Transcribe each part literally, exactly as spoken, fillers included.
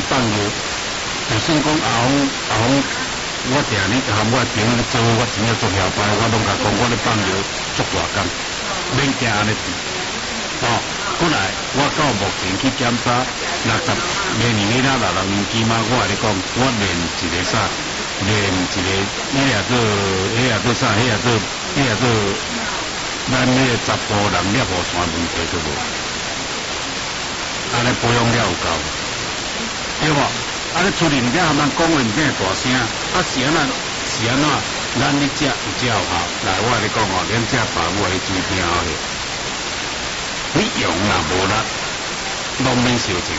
放药，就算讲阿峰阿峰，我定咧含我朋友咧做，我真正做下班，我拢甲讲我咧放药足大工，免惊安尼治。哦，过来我到目前去检查，六十明年咧六十年纪嘛，我来讲，我练一个啥，练一个，迄也做，迄也做啥，迄也做，迄也做，咱迄个十步人尿布线问题都无，安尼保养了有够，对无？啊，你出面这含人讲话唔变大声，啊是安那是安怎？咱你食有只有效，来我来讲哦，咱食饭我来注意听好个。你用啦无力，拢免烧钱；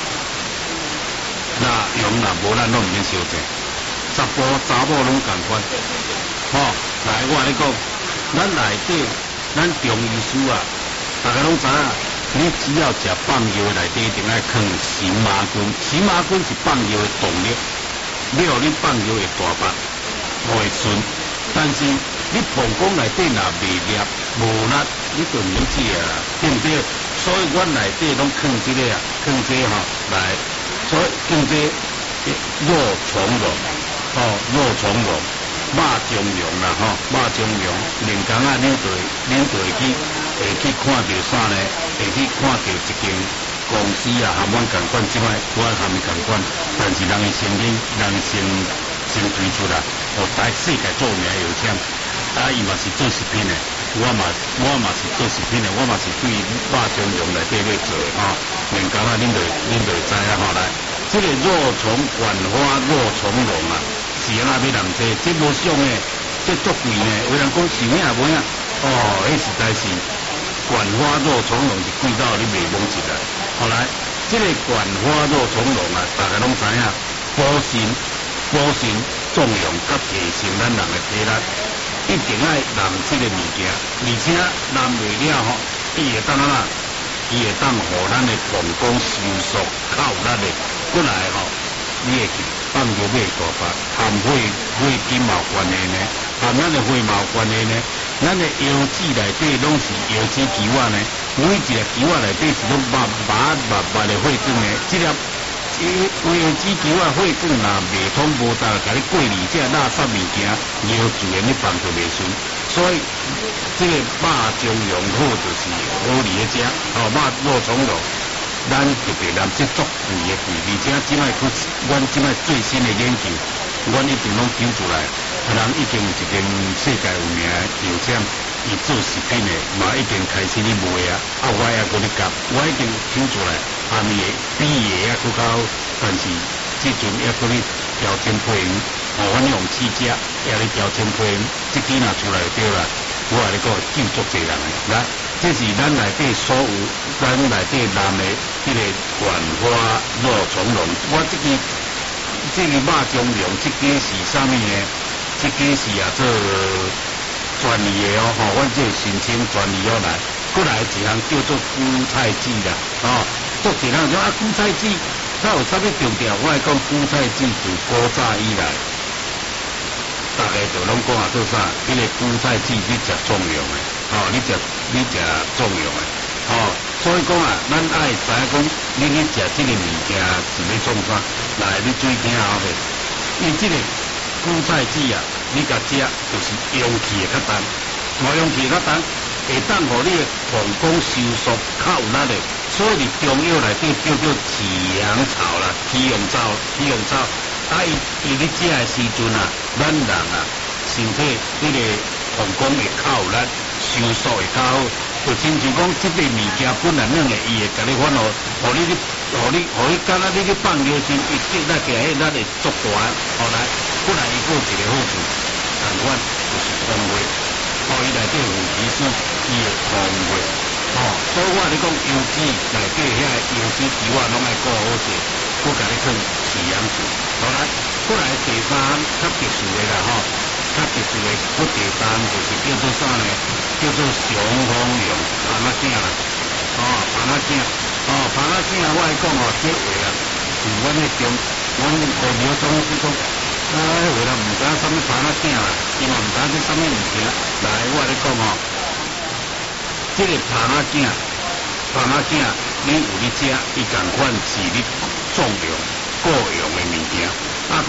那用啦无力，拢唔免烧钱。查甫查某拢共款，吼、哦！来我来讲，咱内底咱中医师啊，大家拢知影，你只要食放药内底，一定爱放荨麻菌。荨麻菌是放药的动力，了你放药会大白，不会顺。但是你膀胱内底若未粒无力，你就唔止啊，对不对？所以阮内底拢放这个啊，放这吼、哦、来，所以放这肉苁蓉，哦，肉苁蓉、肉苁蓉啦，吼、哦，肉苁蓉，连工啊，恁就恁就会去会去看到啥呢？会去看到一间公司啊，含阮共款，即摆我含伊共款，但是人伊先领，人先先推出来，互在世界做名有请。啊，伊嘛是做食品的，我嘛我嘛是做食品的，我嘛是对肉苁蓉内底咧做的吼。连工啊，恁就恁就知影吼来，这个肉苁管花肉苁蓉啊，是安那要人做，这无俗诶，这足贵呢。有人讲是影无影，哦，迄实在是管花肉苁蓉是贵到你袂摸起来。后来，这个管花肉苁蓉啊，大家拢知影，补肾、补肾、壮阳、甲提升咱人的体力。一定爱让这个物件，而且让袂了吼，伊会当啊，伊会当互咱的膀胱收缩较有力的，过来吼，你会去放药买大把，含血血筋毛关系呢，含咱的血毛关系呢，咱的腰子内底拢是腰子球啊呢，每一个球啊内底是拢密密密密的血管呢，这粒。这腰子球啊，血管若未通无达，甲你过滤这垃圾物件，腰自然你放就袂顺。所以这个肉苁蓉好就是好利的食，哦，肉肉苁蓉，咱特别南这足贵的贵，而且即摆去，阮即摆最新的研究，阮已经拢揪出来，人已经有一间世界有名药厂，伊做食品的，嘛已经开始咧卖啊，啊我也搁咧夹，我已经揪出来。含伊的比伊的还佫高，但是即阵还佫咧调整配方，哦，阮用试食，也咧调整配方，即支若出来就对啦。我话你讲，救足济人的，来，这是咱内底所有，咱内底男的迄个管花肉苁蓉，我即支即个肉苁蓉，即支是啥物呢？即支是啊做专利的哦，吼，阮这申请专利哦来，过来一项叫做韭菜籽啦，哦。做一人说啊，韭菜籽，它有啥物重要？我来讲，韭菜籽自古早以来，大家就拢讲啊，做啥？迄个韭菜籽你食壮阳的，哦，你食你食壮阳的，哦，所以讲啊，咱爱知影讲，你咧食这个物件是咧创啥？来，你注意听好个，因这个韭菜籽啊，你甲食就是阳气会较重，什么阳气较重？会当互你的膀胱收缩较有力的。所以，中药内底叫做起阳草啦，起阳草，起阳草。啊，伊伊咧食的时阵啊，咱人啊，身体迄个膀胱会较有力，收缩会较好。就亲像讲，即个物件本来软的，伊会甲你反互，互你咧，互你，互你敢若你咧放药时，伊激力起来，迄力会足大。后来，本来伊有一个好处，同款就是风味，互伊内底有其实伊会风味。哦，所以我咧讲油脂内底遐油脂球啊，拢爱顾好势，我甲你讲饲养素。好来，过来第三较特殊的啦，吼，较特殊的，我第三就是叫做啥呢？叫做雄风用芳仔囝啦，哦，芳仔囝，哦，芳仔囝，我来讲哦，这话啊，是阮迄中，阮国苗中是讲，啊，迄话啦，毋知啥物芳仔囝啦，伊嘛毋知这啥物物件，来，我咧讲哦。这个芳仔囝，芳仔囝，你有咧食，伊共款是咧壮阳，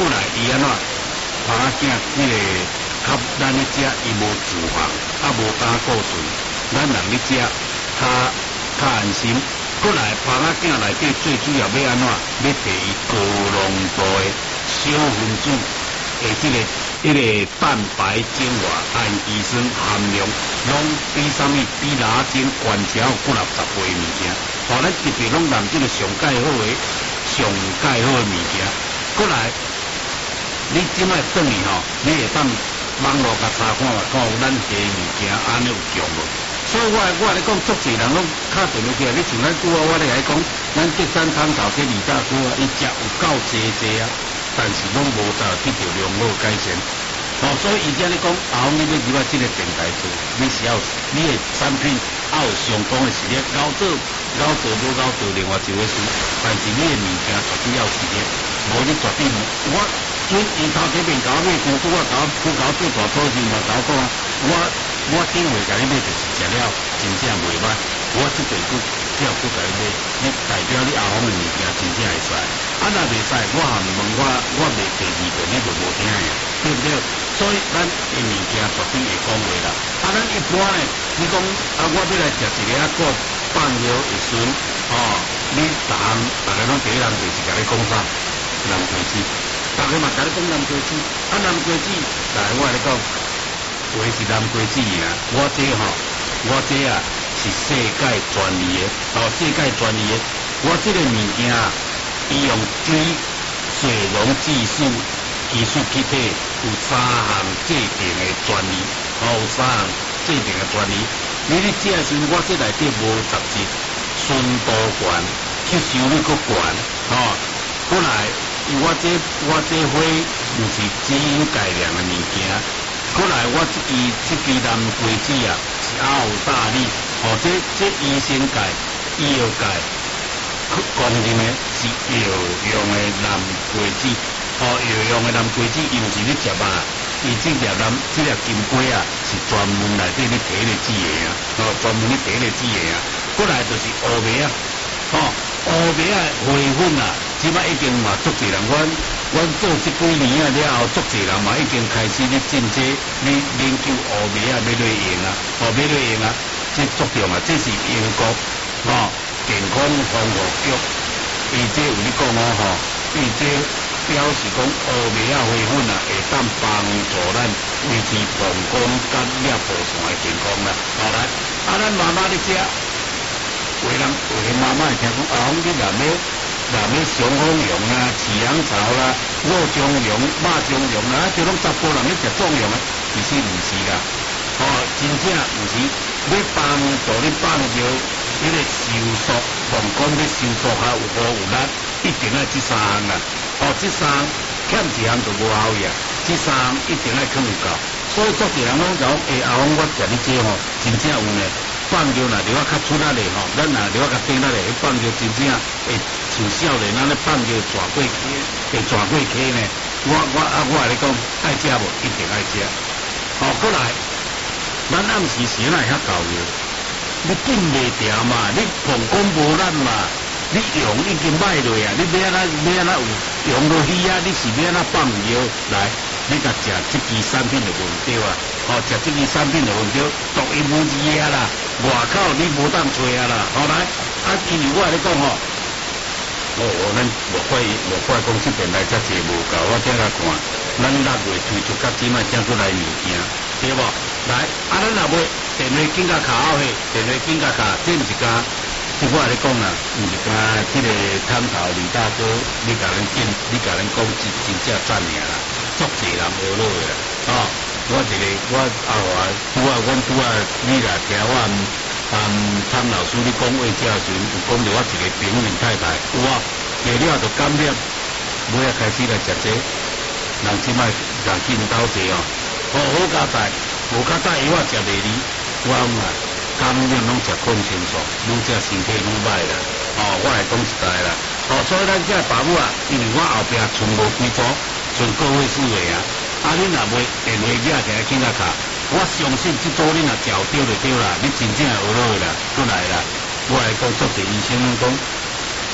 过来伊安怎，把仔囝迄个较咱咧食伊无脂肪，啊无胆固醇，咱人咧食较较安心。过来把仔囝内底最主要要安怎？要摕伊高浓度的小分子的即、這个。迄个蛋白精华、氨基酸含量，拢比啥物比哪种关条几六十倍物件。哦，咱特别拢含即个上介好诶、上介好诶物件。过来，你即摆转去吼，你会当网络甲查看嘛，看有咱摕物件安尼有强无？所以我我咧讲，足侪人拢敲电话起来，你像咱拄啊，我咧来讲，咱德山汤头这李大哥啊，伊食有够济济啊。但是拢无啥得到良好改善，哦，所以伊遮咧讲，后你要入来即个电台做，你是要你的产品要有相当的实力，熬做熬做无熬做另外一回事，但是你的物件绝对要实力，无你绝对无。我准伊头前面甲我买菇，拄我甲我拄甲我做大做事嘛，甲我讲，我我顶回甲你买就是食了，真正袂歹，我即个菇叫菇甲你买，你代表你后方的物件真正会使。啊，若袂使，我含问我，我卖第二遍，你就无听呀，对不对？所以咱的物件绝对会讲话啦。啊，咱一般呢，你讲啊，我要来食一个啊个放药一顺，哦，你逐项大家拢第一项就是甲你讲啥？南瓜子，大家嘛甲你讲南瓜子，啊南瓜子，来我来讲，话是南瓜子啊，我这吼，我这啊是世界专利的，哦，世界专利的，我这个物件啊。伊用水水溶技术技术去体有三项制定的专利，哦，有三项制定的专利。你咧食时，我这内底无杂质，纯度悬，吸收率阁悬，哦。过来，我这我这花毋是基因改良的物件。过来，我这支这支南瓜子啊，是澳大利，哦，这这医生改，医药改。公认的是药用的南瓜子，哦，药用的南瓜子，伊毋是咧食啊，伊这粒南这粒金瓜啊，是专门内底咧提咧籽的啊，哦，专门咧提咧籽的啊。过来就是乌梅啊，哦，乌梅啊花粉啊，即摆已经嘛足侪人，阮阮做即几年啊了后，足侪人嘛已经开始咧进阶，咧研究乌梅啊，要来用啊，哦，要来用啊，这足重啊，这是英国，哦。健康防护局，伊这有咧讲哦吼，伊这表示讲乌梅啊花粉啊，会当帮助咱维持膀胱甲尿道线的健康啦。好来，啊咱妈妈咧食，有人有些妈妈会听讲啊，你若要若要上风用啦、饲养草啦、肉中用、肉中用啦，就拢十甫人咧食壮用啊，其实毋是啦，哦，真正毋是，要帮助你放尿。迄个收缩，膀胱要收缩较有好有力，一定爱这三项啊！哦，这三项欠一项就无效呀，这三项一定爱肯有够。所以足侪人拢讲，诶，阿公我食你这吼，真正有呢。放尿若流啊较出力咧吼，咱若流啊较低力咧，放尿真正会像少年咱咧放尿转过溪，会转过溪呢。我我啊我来讲，爱食无一定爱食。哦，过来，咱暗时时来遐教育。你紧袂掉嘛？你膀胱无力嘛？你用已经歹落啊！你要安怎要安怎有用落去啊？你是要安怎放尿来？你甲食即支产品就问对啊！哦，食即支产品就问对，独一无二啊啦！外口你无当找啊啦！好来，啊，因为我来讲吼，哦，咱无怪无怪讲即边来遮济无够，我听甲看，咱六月推出甲即摆正出来物件，对无？来，啊，咱若买电话紧甲卡后嘿，电话紧甲卡，这毋是甲，即我来讲啦，毋是甲即个探头李大哥，你甲咱见，你甲咱讲真真正赞尔啦，足侪人学落的啦，哦，我一个我后来拄啊，阮拄啊，你来听我嗯汤老师你讲话遮时，有讲着我一个朋友太太，有啊，下了就感染，尾啊开始来食这，人即摆人见到济哦，哦好加在。无较早药啊食袂离，我讲啊，感染拢食抗生素，愈食身体愈歹啦。哦，我来讲实在啦。哦，所以咱这爸母啊，因为我后壁存无几组，存个位数的啊。啊，你若袂电话寄起来紧甲卡，我相信这组你若照对就对啦，你真正学落去啦，过来啦。我来讲，做第医生讲，你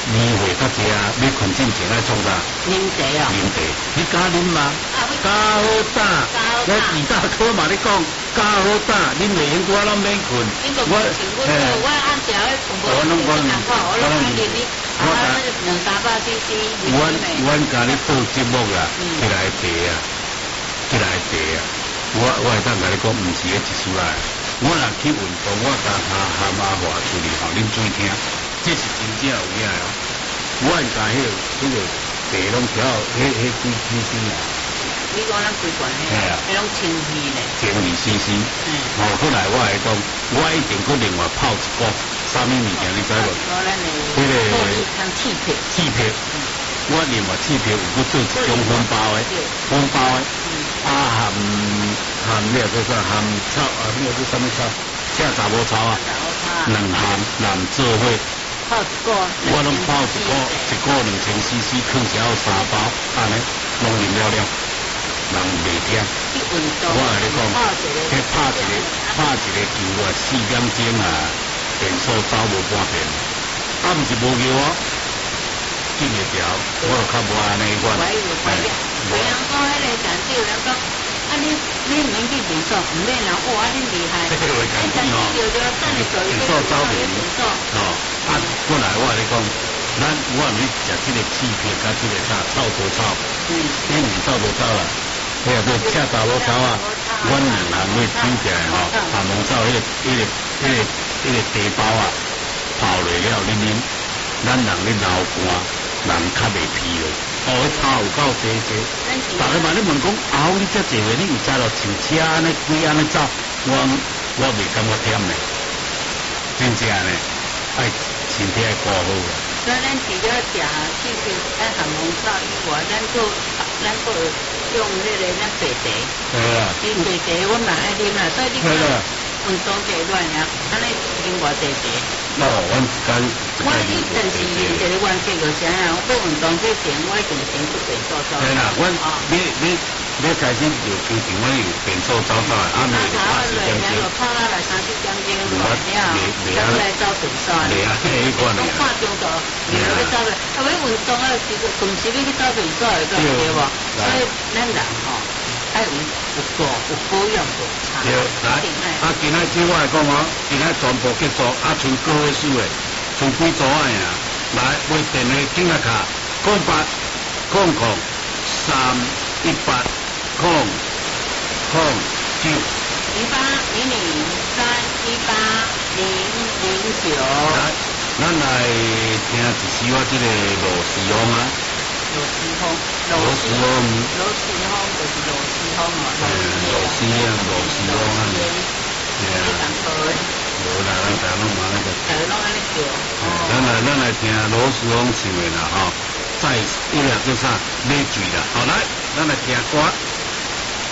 年岁较济啊，要困进前爱创啥？ 啉茶哦。 啉茶，你敢啉吗？加好打，我二大科嘛你讲加好打，恁袂用我拢免困。 我我我按照迄全部都是难看，我拢看见你啊，两三百 C C。 阮阮甲你报节目啦，起来茶啊，起来茶啊，我我会当甲你讲，毋是迄一出来。我若去运动，我甲他蛤蟆话出去，互恁注意听，这是真正有影哦。我会甲迄个迄个茶拢调，迄迄几几时啊？ 你讲咱规罐迄个，迄种清气咧。 清气死死。嗯。哦，后来我会讲，我一定搁另外泡一锅，啥物物件你知无？ 我咱的。 迄个。 像气泡。 气泡。我另外气泡有搁做一种粉包的，粉包的。啊含含那个叫啥？含草啊，那个叫啥物草？正查某草啊。两含两做伙。 泡一个。 我拢泡一个，一个两千 C C， 放只有三包，安尼拢啉了了。人袂听，我来你讲，迄拍一个拍一个球啊，四点钟啊，变数走无半片，啊，毋是无叫我进会条，我就较无安尼款。 哎，有人讲迄个长辈有人讲，啊你你免去变数，毋免人哇，啊你厉害，你长辈就就等你做一个变数走变数。 哦，啊，本来我来讲，咱我毋是食即个气片，甲即个啥臭豆草，嗯，迄毋是臭豆草啦。迄个叫赤查某草啊，阮两人要煮起来吼，茶毛草迄个、迄个、迄个、迄个茶包啊，泡落了恁啉，咱人咧流汗，人较袂疲咯。哦，迄茶有够济济，逐个嘛咧问讲，啊，你遮济位，你有知咯？像车安尼几安尼走，我我袂感觉忝咧，真正咧，爱身体爱顾好个。 所以咱除了食气泡、咱茶毛草以外，咱做咱做。用那个咱白茶， 对啦， 你白茶我嘛爱啉啦，所以你讲运动这乱啊，安尼啉偌济茶。 哦，阮一间， 我以前是一个原则就啥啊，我运动之前我一定先去便所走。 对啦，阮你你你开始就经常我有便所走走啊，啊，未拍四点钟， 拍到来三四点钟了，了，再来走便所。 对啊，迄款的。 看中途，然后去走便，啊，要运动啊，其实同时你去走便所会对对无？所以咱人吼，爱有有做有保养做差。 对，来，啊，今仔即我来讲哦，今仔全部结束，啊，剩个位数的，剩几组啊呀？来，买电话紧啊卡，空八空空三一八空空九。 一八零零三一八零零九。 来，咱来听一次我这个罗时风啊。 罗时风， 罗时风， 罗时风就是罗时风哦。 嗯，罗时啊，罗时风啊。 对啊。非常好诶。 无啦，咱大拢嘛那个。 大拢安尼叫。 咱来，咱来听罗时风唱的啦，吼。再一个叫啥？买醉啦，好来，咱来听歌。